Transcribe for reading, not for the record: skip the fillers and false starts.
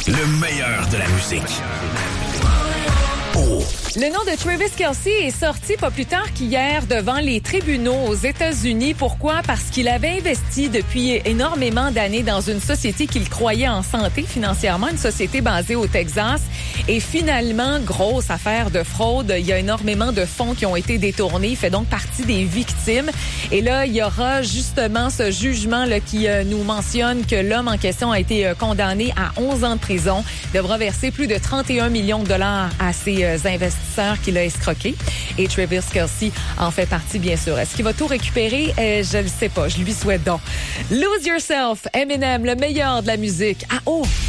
Le meilleur de la musique. Oh. Le nom de Travis Kelce est sorti pas plus tard qu'hier devant les tribunaux aux États-Unis. Pourquoi? Parce qu'il avait investi depuis énormément d'années dans une société qu'il croyait en santé financièrement, une société basée au Texas. Et finalement, grosse affaire de fraude. Il y a énormément de fonds qui ont été détournés. Il fait donc partie des victimes. Et là, il y aura justement ce jugement là, qui nous mentionne que l'homme en question a été condamné à 11 ans de prison. Il devra verser plus de 31 millions de dollars à ses investisseurs qu'il a escroqué. Et Travis Kelce en fait partie, bien sûr. Est-ce qu'il va tout récupérer? Je ne sais pas. Je lui souhaite donc. Lose Yourself, Eminem, le meilleur de la musique. Ah, oh!